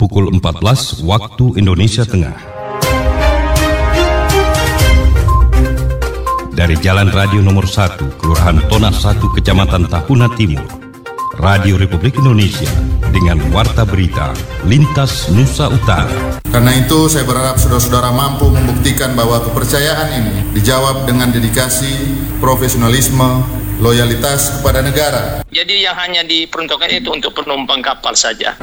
pukul 14 waktu Indonesia Tengah. Dari Jalan Radio Nomor 1, Kelurahan Tona 1, Kecamatan Tahuna Timur, Radio Republik Indonesia dengan warta berita Lintas Nusa Utara. Karena itu saya berharap saudara-saudara mampu membuktikan bahwa kepercayaan ini dijawab dengan dedikasi, profesionalisme, loyalitas kepada negara. Jadi yang hanya diperuntukkan itu untuk penumpang kapal saja.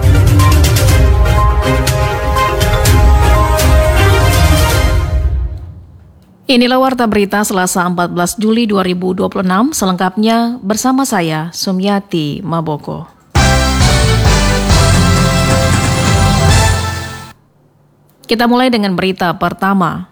Inilah warta berita Selasa 14 Juli 2026, selengkapnya bersama saya, Sumyati Maboko. Kita mulai dengan berita pertama.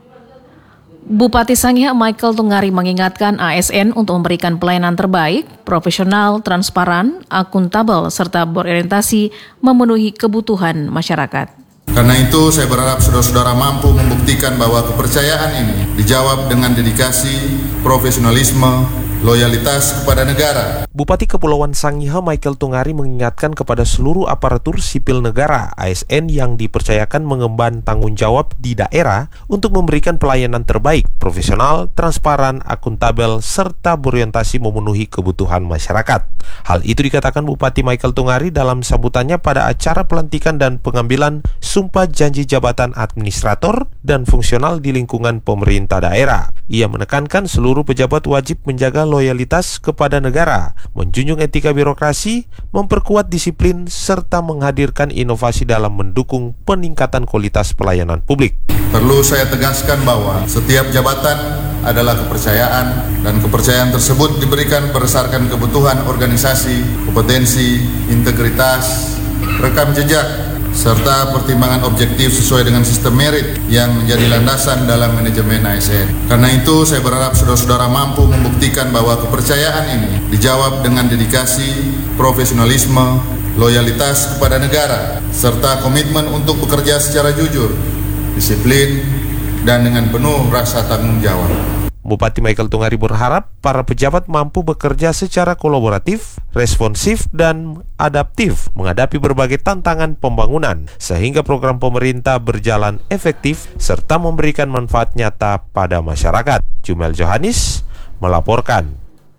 Bupati Sangihe Michael Tungari mengingatkan ASN untuk memberikan pelayanan terbaik, profesional, transparan, akuntabel, serta berorientasi memenuhi kebutuhan masyarakat. Karena itu saya berharap saudara-saudara mampu membuktikan bahwa kepercayaan ini dijawab dengan dedikasi, profesionalisme, loyalitas kepada negara. Bupati Kepulauan Sangihe Michael Tungari mengingatkan kepada seluruh aparatur sipil negara ASN yang dipercayakan mengemban tanggung jawab di daerah untuk memberikan pelayanan terbaik, profesional, transparan, akuntabel, serta berorientasi memenuhi kebutuhan masyarakat. Hal itu dikatakan Bupati Michael Tungari dalam sambutannya pada acara pelantikan dan pengambilan sumpah janji jabatan administrator dan fungsional di lingkungan pemerintah daerah. Ia menekankan seluruh pejabat wajib menjaga loyalitas kepada negara, menjunjung etika birokrasi, memperkuat disiplin, serta menghadirkan inovasi dalam mendukung peningkatan kualitas pelayanan publik. Perlu saya tegaskan bahwa setiap jabatan adalah kepercayaan, dan kepercayaan tersebut diberikan berdasarkan kebutuhan organisasi, kompetensi, integritas, rekam jejak, serta pertimbangan objektif sesuai dengan sistem merit yang menjadi landasan dalam manajemen ASN. Karena itu saya berharap saudara-saudara mampu membuktikan bahwa kepercayaan ini dijawab dengan dedikasi, profesionalisme, loyalitas kepada negara, serta komitmen untuk bekerja secara jujur, disiplin, dan dengan penuh rasa tanggung jawab. Bupati Michael Tungari berharap para pejabat mampu bekerja secara kolaboratif, responsif, dan adaptif menghadapi berbagai tantangan pembangunan, sehingga program pemerintah berjalan efektif serta memberikan manfaat nyata pada masyarakat. Jumel Johanis melaporkan.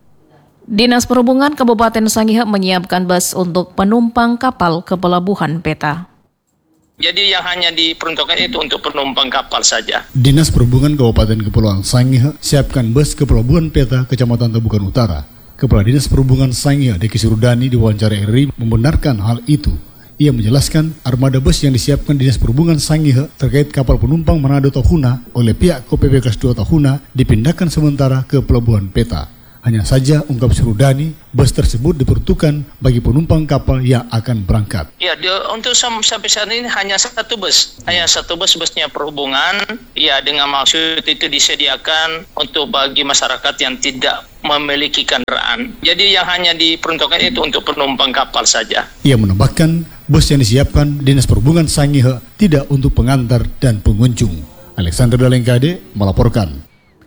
Dinas Perhubungan Kabupaten Sangihe menyiapkan bus untuk penumpang kapal ke Pelabuhan Peta. Jadi yang hanya diperuntukkan itu untuk penumpang kapal saja. Dinas Perhubungan Kabupaten Kepulauan Sangihe siapkan bus ke Pelabuhan Peta, Kecamatan Tabukan Utara. Kepala Dinas Perhubungan Sangihe, Deki Surudani, diwawancara RRI membenarkan hal itu. Ia menjelaskan armada bus yang disiapkan Dinas Perhubungan Sangihe terkait kapal penumpang Manado Tahuna oleh pihak KPP Kelas 2 Tahuna dipindahkan sementara ke Pelabuhan Peta. Hanya saja, ungkap Surudani, bus tersebut diperuntukkan bagi penumpang kapal yang akan berangkat. Ya, untuk sampai saat ini hanya satu bus. Hanya satu busnya perhubungan. Ya, dengan maksud itu disediakan untuk bagi masyarakat yang tidak memiliki kendaraan. Jadi yang hanya diperuntukkan itu untuk penumpang kapal saja. Ia menambahkan, bus yang disiapkan Dinas Perhubungan Sangihe tidak untuk pengantar dan pengunjung. Alexander Dalengkade melaporkan.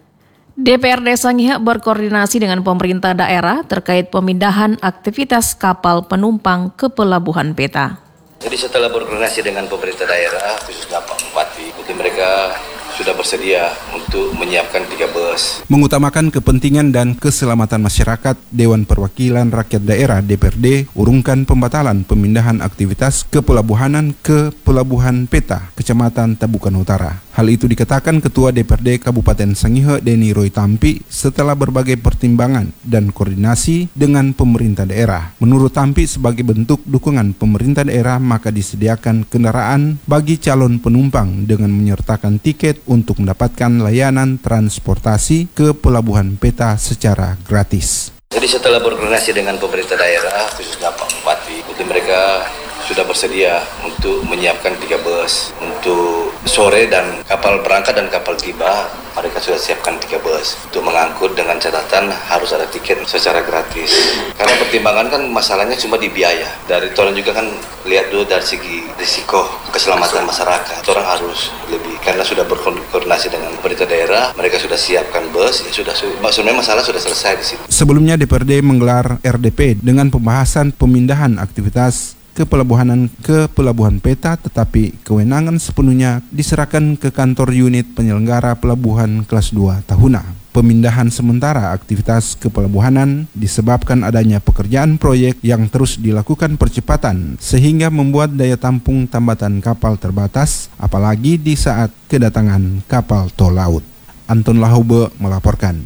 DPRD Sangihe berkoordinasi dengan pemerintah daerah terkait pemindahan aktivitas kapal penumpang ke Pelabuhan Peta. Jadi setelah berkoordinasi dengan pemerintah daerah, khususnya Pak Bupati, jadi mereka sudah bersedia untuk menyiapkan 3 bus. Mengutamakan kepentingan dan keselamatan masyarakat, Dewan Perwakilan Rakyat Daerah DPRD urungkan pembatalan pemindahan aktivitas kepelabuhanan ke Pelabuhan Peta, Kecamatan Tabukan Utara. Hal itu dikatakan Ketua DPRD Kabupaten Sangihe Deni Roy Tampi setelah berbagai pertimbangan dan koordinasi dengan pemerintah daerah. Menurut Tampi, sebagai bentuk dukungan pemerintah daerah maka disediakan kendaraan bagi calon penumpang dengan menyertakan tiket untuk mendapatkan layanan transportasi ke Pelabuhan Peta secara gratis. Jadi setelah berkoordinasi dengan pemerintah daerah, khususnya Pak Bupati, jadi mereka sudah bersedia untuk menyiapkan 3 bus untuk sore, dan kapal berangkat dan kapal tiba mereka sudah siapkan 3 bus untuk mengangkut dengan catatan harus ada tiket secara gratis. Karena pertimbangan kan masalahnya cuma di biaya. Dari orang juga kan lihat dulu dari segi risiko keselamatan masyarakat. Orang harus lebih, karena sudah berkoordinasi dengan pemerintah daerah, mereka sudah siapkan bus, ya sebenarnya masalah sudah selesai di situ. Sebelumnya DPRD menggelar RDP dengan pembahasan pemindahan aktivitas kepelabuhanan ke Pelabuhan Peta, tetapi kewenangan sepenuhnya diserahkan ke kantor unit penyelenggara pelabuhan kelas 2 Tahuna. Pemindahan sementara aktivitas kepelabuhanan disebabkan adanya pekerjaan proyek yang terus dilakukan percepatan sehingga membuat daya tampung tambatan kapal terbatas, apalagi di saat kedatangan kapal tol laut. Anton Lahube melaporkan.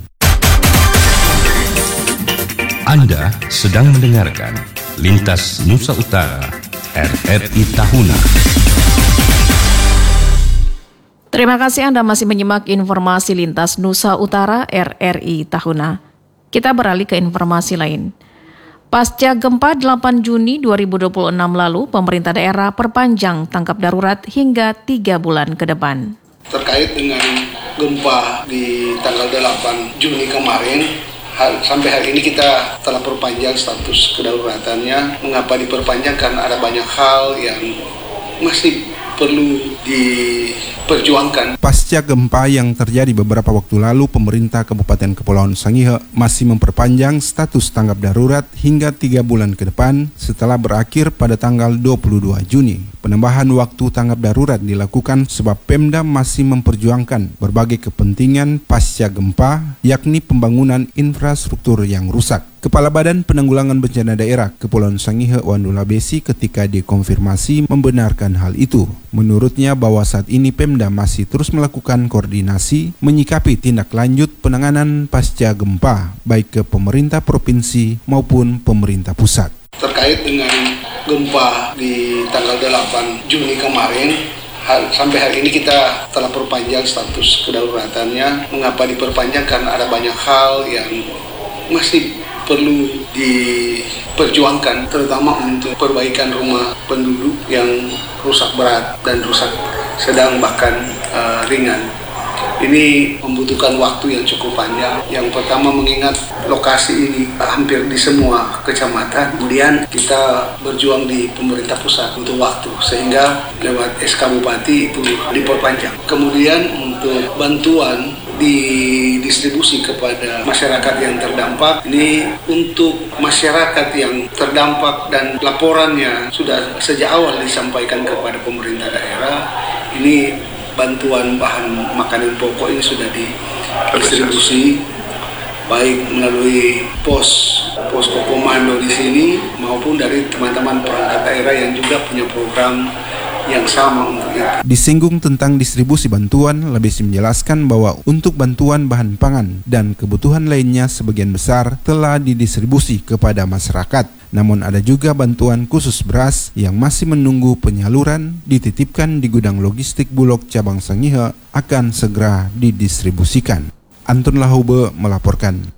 Anda sedang mendengarkan Lintas Nusa Utara RRI Tahuna. Terima kasih Anda masih menyimak informasi Lintas Nusa Utara RRI Tahuna. Kita beralih ke informasi lain. Pasca gempa 8 Juni 2026 lalu, pemerintah daerah perpanjang tanggap darurat hingga 3 bulan ke depan. Terkait dengan gempa di tanggal 8 Juni kemarin, sampai hari ini kita telah perpanjang status kedaruratannya. Mengapa diperpanjang? Karena ada banyak hal yang masih perlu diperjuangkan. Pasca gempa yang terjadi beberapa waktu lalu, pemerintah Kabupaten Kepulauan Sangihe masih memperpanjang status tanggap darurat hingga 3 bulan ke depan setelah berakhir pada tanggal 22 Juni. Penambahan waktu tanggap darurat dilakukan sebab Pemda masih memperjuangkan berbagai kepentingan pasca gempa, yakni pembangunan infrastruktur yang rusak. Kepala Badan Penanggulangan Bencana Daerah Kepulauan Sangihe Wandula Besi ketika dikonfirmasi membenarkan hal itu. Menurutnya bahwa saat ini Pemda masih terus melakukan koordinasi menyikapi tindak lanjut penanganan pasca gempa baik ke pemerintah provinsi maupun pemerintah pusat. Terkait dengan gempa di tanggal 8 Juni kemarin, sampai hari ini kita telah perpanjang status kedaruratannya. Mengapa diperpanjang? Karena ada banyak hal yang masih perlu diperjuangkan, terutama untuk perbaikan rumah penduduk yang rusak berat dan rusak sedang bahkan ringan. Ini membutuhkan waktu yang cukup panjang. Yang pertama, mengingat lokasi ini hampir di semua kecamatan. Kemudian kita berjuang di pemerintah pusat untuk waktu, sehingga lewat SK Bupati itu diperpanjang. Kemudian untuk bantuan didistribusi kepada masyarakat yang terdampak. Ini untuk masyarakat yang terdampak dan laporannya sudah sejak awal disampaikan kepada pemerintah daerah. Ini bantuan bahan makanan pokok ini sudah didistribusi baik melalui posko komando di sini maupun dari teman-teman perangkat daerah yang juga punya program yang sama untuk itu. Disinggung tentang distribusi bantuan, Labesi menjelaskan bahwa untuk bantuan bahan pangan dan kebutuhan lainnya sebagian besar telah didistribusi kepada masyarakat. Namun ada juga bantuan khusus beras yang masih menunggu penyaluran dititipkan di gudang logistik Bulog Cabang Sangihe akan segera didistribusikan. Anton Lahube melaporkan.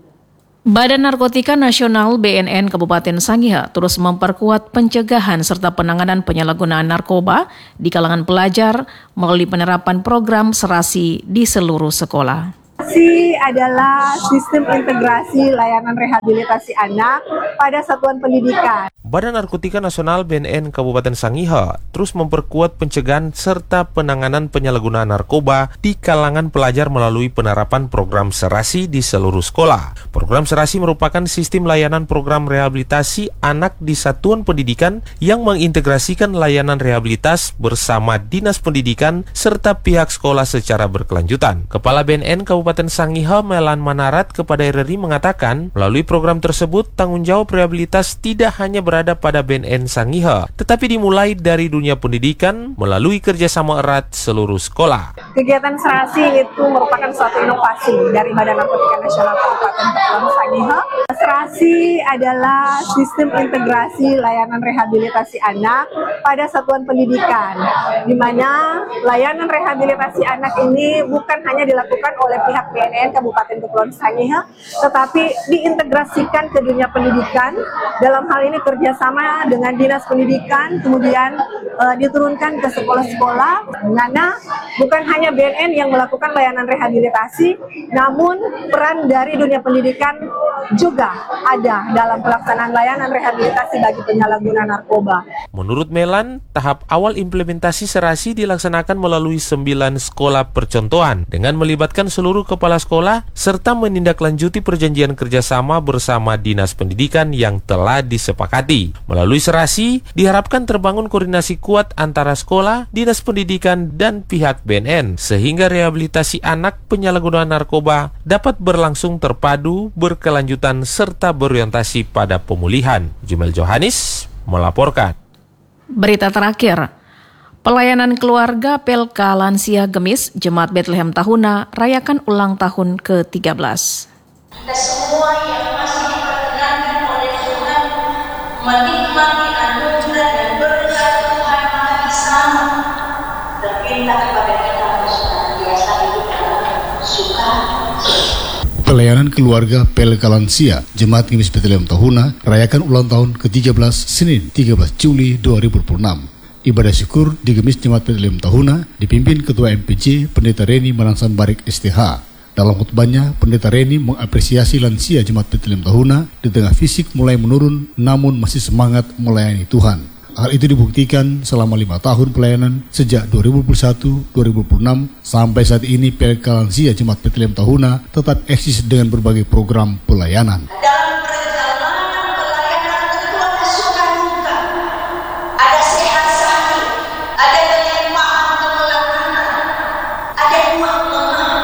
Badan Narkotika Nasional BNN Kabupaten Sangihe terus memperkuat pencegahan serta penanganan penyalahgunaan narkoba di kalangan pelajar melalui penerapan program serasi di seluruh sekolah. Serasi adalah sistem integrasi layanan rehabilitasi anak pada satuan pendidikan. Badan Narkotika Nasional BNN Kabupaten Sangihe terus memperkuat pencegahan serta penanganan penyalahgunaan narkoba di kalangan pelajar melalui penerapan program serasi di seluruh sekolah. Program serasi merupakan sistem layanan program rehabilitasi anak di satuan pendidikan yang mengintegrasikan layanan rehabilitas bersama Dinas Pendidikan serta pihak sekolah secara berkelanjutan. Kepala BNN Kabupaten Sangihe Melan Manarat kepada RRI mengatakan, melalui program tersebut tanggung jawab rehabilitas tidak hanya berada pada BNN Sangihe, tetapi dimulai dari dunia pendidikan melalui kerjasama erat seluruh sekolah. Kegiatan serasi itu merupakan suatu inovasi dari Badan Narkotika Nasional Kabupaten Kepulauan Sangihe. Serasi adalah sistem integrasi layanan rehabilitasi anak pada satuan pendidikan, di mana layanan rehabilitasi anak ini bukan hanya dilakukan oleh pihak BNN Kabupaten Kepulauan Sangihe, tetapi diintegrasikan ke dunia pendidikan. Dalam hal ini kerjasama dengan Dinas Pendidikan, kemudian diturunkan ke sekolah-sekolah, di mana bukan hanya BNN yang melakukan layanan rehabilitasi, namun peran dari dunia pendidikan juga ada dalam pelaksanaan layanan rehabilitasi bagi penyalahguna narkoba. Menurut Melan, tahap awal implementasi serasi dilaksanakan melalui 9 sekolah percontohan dengan melibatkan seluruh kepala sekolah serta menindaklanjuti perjanjian kerjasama bersama Dinas Pendidikan yang telah disepakati. Melalui serasi, diharapkan terbangun koordinasi kuat antara sekolah, Dinas Pendidikan, dan pihak BNN sehingga rehabilitasi anak penyalahguna narkoba dapat berlangsung terpadu, berkelanjutan, serta berorientasi pada pemulihan. Jumel Johanis melaporkan. Berita terakhir, pelayanan keluarga PLK Lansia Gemis Jemaat Bethlehem Tahuna rayakan ulang tahun ke-13. Kita semua yang masih diperkenankan oleh Tuhan menikmati anugerah dan berkat Tuhan Maha Esa, berpindah kepada kita senantiasa hidup dalam suka. Pelayanan keluarga PLK Lansia Jemaat Gemis Bethlehem Tahuna rayakan ulang tahun ke-13 Senin 13 Juli 2026. Ibadah syukur di Gemis Jemaat Bethlehem Tahuna dipimpin Ketua MPJ Pendeta Reni Manang Sambarik STH. Dalam khutbahnya, Pendeta Reni mengapresiasi lansia Jemaat Bethlehem Tahuna di tengah fisik mulai menurun namun masih semangat melayani Tuhan. Hal itu dibuktikan selama 5 tahun pelayanan sejak 2021-2026 sampai saat ini PLK Lansia Jemaat Bethlehem Tahuna tetap eksis dengan berbagai program pelayanan. Dalam perjalanan pelayanan tentu ada suka duka, ada sehat sakit, ada kelimpahan kemelangan, ada buah menang.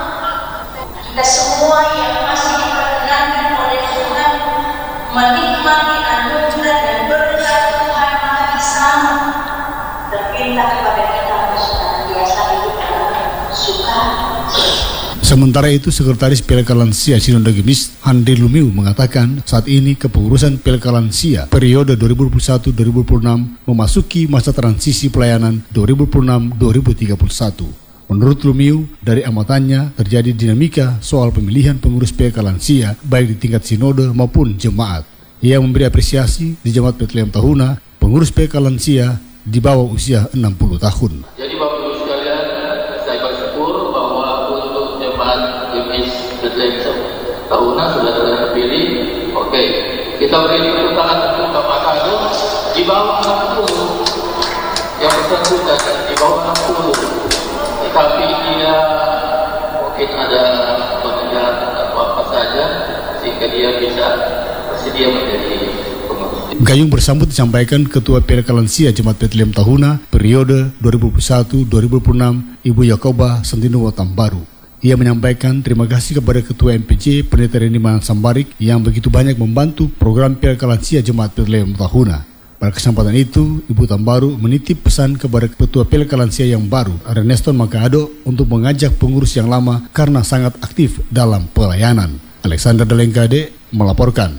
Kita semua yang masih diperkenankan oleh Tuhan menikmati anugerah dan berkat Tuhan Maha Esa, berpindah kepada kita senantiasa hidup dalam suka. Sementara itu, Sekretaris PLK Lansia Sinode Gemis, Handi Lumiu, mengatakan saat ini kepengurusan PLK Lansia periode 2021-2026 memasuki masa transisi pelayanan 2026-2031. Menurut Lumiu, dari amatannya terjadi dinamika soal pemilihan pengurus PLK Lansia baik di tingkat sinode maupun jemaat. Ia memberi apresiasi di Jemaat Bethlehem Tahuna, pengurus PLK Lansia di bawah usia 60 tahun. Jadi Bapak Ibu sekalian, saya bersyukur bahwa untuk Jemaat Gemis Bethlehem Tahuna sudah terpilih. Oke, kita beri tepuk tangan untuk Bapak Kado di bawah 60. Yang bersangkutan di bawah 60. Tapi dia mungkin ada pekerjaan atau apa saja sehingga dia bisa bersedia menjadi pengurus. Gayung bersambut disampaikan Ketua PLK Lansia Jemaat Bethlehem Tahuna periode 2021-2026 Ibu Yakoba Sentino Tambaru. Ia menyampaikan terima kasih kepada Ketua MPJ Pendeta Reni Manang Sambarik yang begitu banyak membantu program PLK Lansia Jemaat Bethlehem Tahuna. Pada kesempatan itu, Ibu Tambaru menitip pesan kepada Ketua PLK Lansia yang baru, Erneston Makado, untuk mengajak pengurus yang lama karena sangat aktif dalam pelayanan. Alexander Delengkade melaporkan.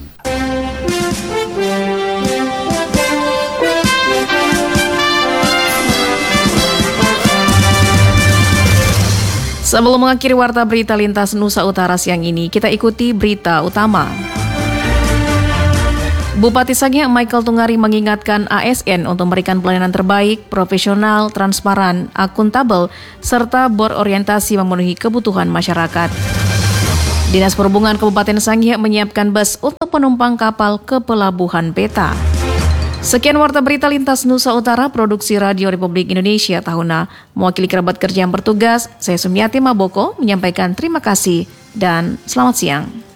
Sebelum mengakhiri Warta Berita Lintas Nusa Utara siang ini, kita ikuti berita utama. Bupati Sangihe Michael Tungari mengingatkan ASN untuk memberikan pelayanan terbaik, profesional, transparan, akuntabel, serta berorientasi memenuhi kebutuhan masyarakat. Dinas Perhubungan Kabupaten Sangihe menyiapkan bus untuk penumpang kapal ke Pelabuhan Peta. Sekian Warta Berita Lintas Nusa Utara, Produksi Radio Republik Indonesia Tahuna. Mewakili kerabat kerja yang bertugas, saya Sumiati Maboko menyampaikan terima kasih dan selamat siang.